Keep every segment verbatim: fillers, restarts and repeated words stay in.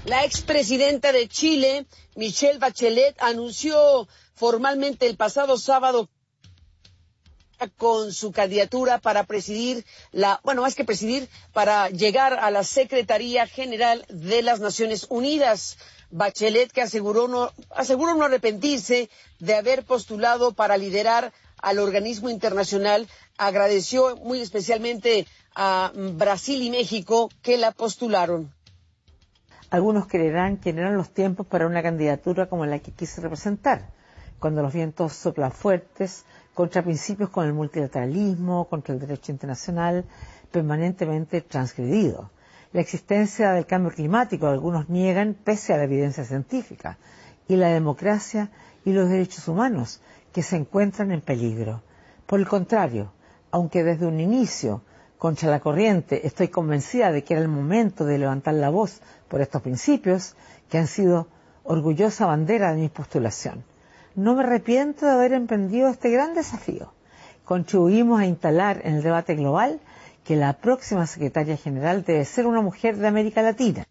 La expresidenta de Chile, Michelle Bachelet, anunció formalmente el pasado sábado con su candidatura para presidir la, bueno, más que presidir, para llegar a la Secretaría General de las Naciones Unidas. Bachelet, que aseguró no, aseguró no arrepentirse de haber postulado para liderar al organismo internacional, agradeció muy especialmente a Brasil y México que la postularon. Algunos creerán que no eran los tiempos para una candidatura como la que quise representar, cuando los vientos soplan fuertes, contra principios como el multilateralismo, contra el derecho internacional, permanentemente transgredido. La existencia del cambio climático algunos niegan pese a la evidencia científica, y la democracia y los derechos humanos que se encuentran en peligro. Por el contrario, aunque desde un inicio, contra la corriente, estoy convencida de que era el momento de levantar la voz por estos principios, que han sido orgullosa bandera de mi postulación. No me arrepiento de haber emprendido este gran desafío. Contribuimos a instalar en el debate global que la próxima secretaria general debe ser una mujer de América Latina.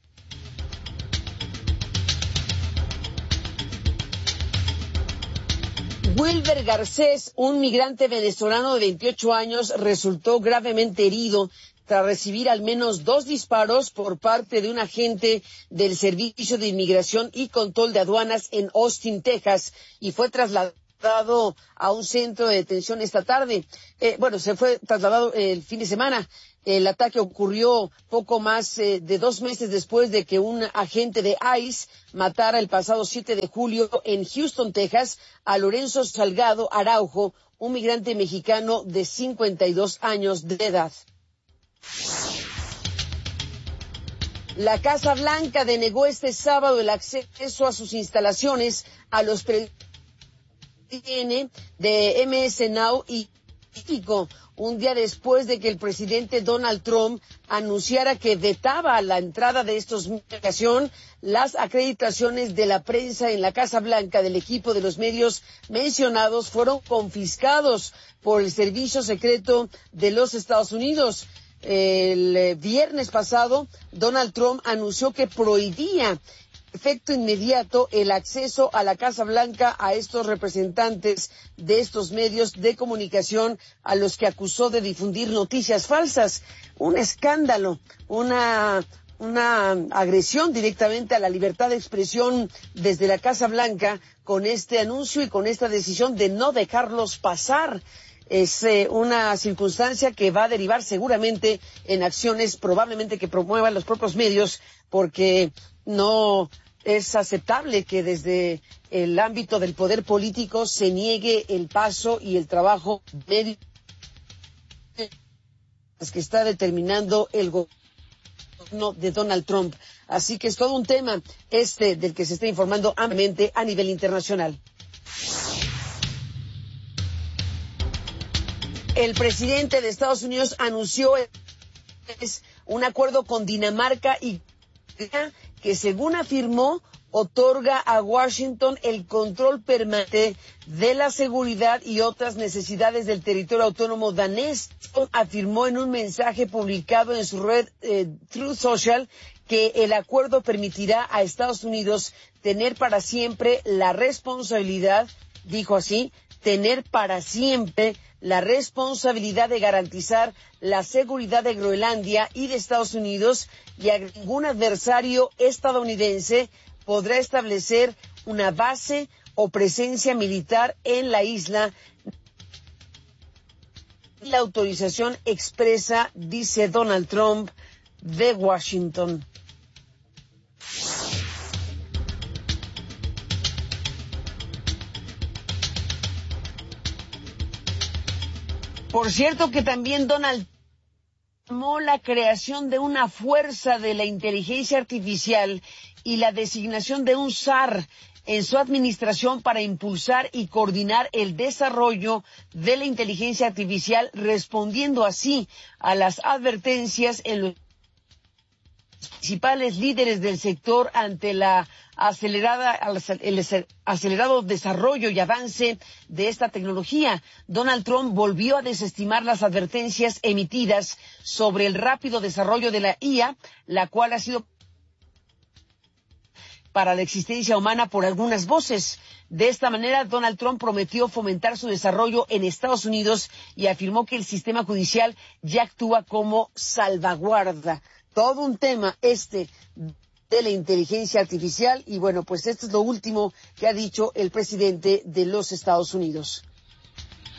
Wilber Garcés, un migrante venezolano de veintiocho años, resultó gravemente herido tras recibir al menos dos disparos por parte de un agente del Servicio de Inmigración y Control de Aduanas en Austin, Texas, y fue trasladado a un centro de detención esta tarde. Eh, bueno, se fue trasladado el fin de semana. El ataque ocurrió poco más eh, de dos meses después de que un agente de ICE matara el pasado siete de julio en Houston, Texas, a Lorenzo Salgado Araujo, un migrante mexicano de cincuenta y dos años de edad. La Casa Blanca denegó este sábado el acceso a sus instalaciones a los pre de M S Now y México, un día después de que el presidente Donald Trump anunciara que vetaba la entrada de estos medios. Las acreditaciones de la prensa en la Casa Blanca del equipo de los medios mencionados fueron confiscados por el Servicio Secreto de los Estados Unidos. El viernes pasado, Donald Trump anunció que prohibía efecto inmediato el acceso a la Casa Blanca a estos representantes de estos medios de comunicación a los que acusó de difundir noticias falsas. Un escándalo, una, una agresión directamente a la libertad de expresión desde la Casa Blanca con este anuncio y con esta decisión de no dejarlos pasar. Es eh, una circunstancia que va a derivar seguramente en acciones probablemente que promuevan los propios medios, porque no es aceptable que desde el ámbito del poder político se niegue el paso y el trabajo de que está determinando el gobierno de Donald Trump. Así que es todo un tema este del que se está informando ampliamente a nivel internacional. El presidente de Estados Unidos anunció un acuerdo con Dinamarca y que, según afirmó, otorga a Washington el control permanente de la seguridad y otras necesidades del territorio autónomo danés. Afirmó en un mensaje publicado en su red eh, Truth Social que el acuerdo permitirá a Estados Unidos tener para siempre la responsabilidad, dijo así, tener para siempre la responsabilidad de garantizar la seguridad de Groenlandia y de Estados Unidos, y a ningún adversario estadounidense podrá establecer una base o presencia militar en la isla. La autorización expresa, dice Donald Trump, de Washington. Por cierto que también Donald Trump llamó la creación de una fuerza de la inteligencia artificial y la designación de un S A R en su administración para impulsar y coordinar el desarrollo de la inteligencia artificial, respondiendo así a las advertencias en los principales líderes del sector ante la acelerada, el acelerado desarrollo y avance de esta tecnología. Donald Trump volvió a desestimar las advertencias emitidas sobre el rápido desarrollo de la I A, la cual ha sido para la existencia humana por algunas voces. De esta manera, Donald Trump prometió fomentar su desarrollo en Estados Unidos y afirmó que el sistema judicial ya actúa como salvaguarda. Todo un tema este de la inteligencia artificial y bueno, pues esto es lo último que ha dicho el presidente de los Estados Unidos.